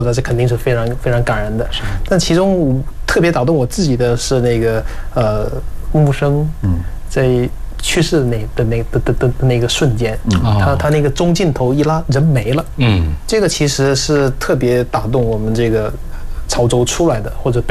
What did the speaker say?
这肯定是非常非常感人的。但其中特别打动我自己的是那个木生，在去世的那个瞬间，他那个中镜头一拉，人没了，这个其实是特别打动我们这个潮州出来的或者